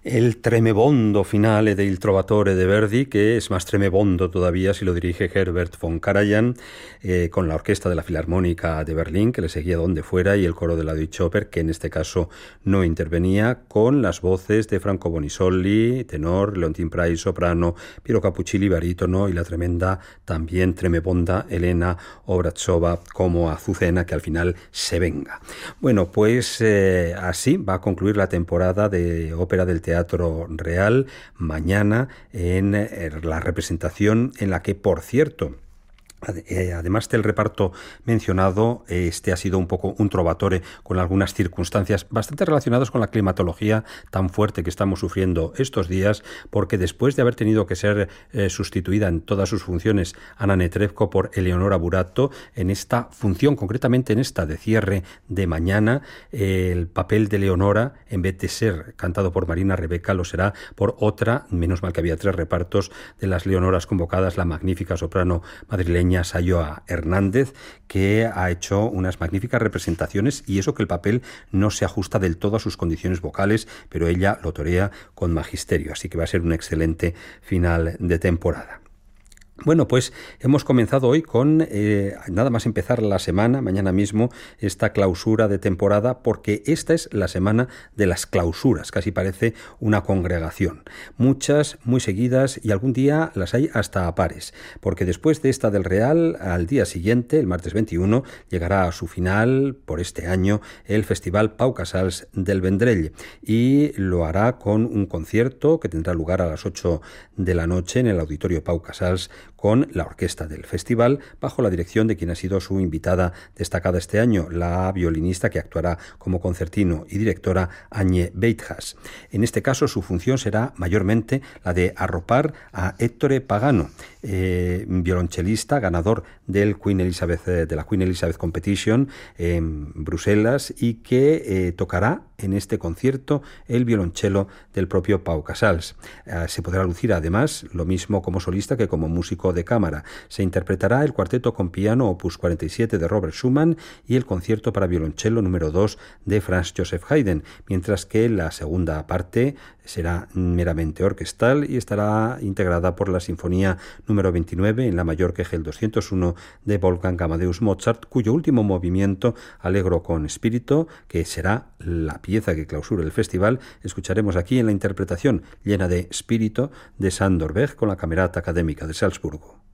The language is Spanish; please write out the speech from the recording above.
El tremebondo finale del Trovatore de Verdi, que es más tremebondo todavía si lo dirige Herbert von Karajan, con la orquesta de la Filarmónica de Berlín, que le seguía donde fuera, y el coro de la Deutsche Oper, que en este caso no intervenía, con las voces de Franco Bonisoli, tenor, Leontyne Price, soprano, Piero Capuccilli, barítono, y la tremenda, también tremebonda, Elena Obraztsova como Azucena, que al final se venga. Bueno, pues así va a concluir la temporada de ópera del Teatro Real mañana en la representación en la que, por cierto, además del reparto mencionado, este ha sido un poco un trovatore con algunas circunstancias bastante relacionadas con la climatología tan fuerte que estamos sufriendo estos días, porque después de haber tenido que ser sustituida en todas sus funciones Anna Netrebko por Eleonora Buratto, en esta función, concretamente en esta de cierre de mañana, el papel de Leonora, en vez de ser cantado por Marina Rebecca, lo será por otra, menos mal que había 3 repartos de las Leonoras convocadas, la magnífica soprano madrileña Sayoa Hernández, que ha hecho unas magníficas representaciones, y eso que el papel no se ajusta del todo a sus condiciones vocales, pero ella lo torea con magisterio, así que va a ser un excelente final de temporada. Bueno, pues hemos comenzado hoy con, nada más empezar la semana, mañana mismo, esta clausura de temporada, porque esta es la semana de las clausuras, casi parece una congregación. Muchas, muy seguidas, y algún día las hay hasta a pares, porque después de esta del Real, al día siguiente, el martes 21, llegará a su final, por este año, el Festival Pau Casals del Vendrell, y lo hará con un concierto que tendrá lugar a las 8 de la noche en el Auditorio Pau Casals, con la orquesta del festival, bajo la dirección de quien ha sido su invitada destacada este año, la violinista que actuará como concertino y directora, Agne Beithas. En este caso, su función será mayormente la de arropar a Ettore Pagano, violonchelista ganador de la Queen Elizabeth Competition en Bruselas, y que tocará en este concierto el violonchelo del propio Pau Casals. Se podrá lucir además lo mismo como solista que como músico de cámara. Se interpretará el cuarteto con piano opus 47 de Robert Schumann y el concierto para violonchelo número 2 de Franz Joseph Haydn, mientras que la segunda parte será meramente orquestal y estará integrada por la Sinfonía número 29 en la mayor, que es el 201 de Wolfgang Amadeus Mozart, cuyo último movimiento, Allegro con Spirito, que será la pieza que clausura el festival, escucharemos aquí en la interpretación llena de espíritu de Sándor Bech con la Camerata Académica de Salzburgo.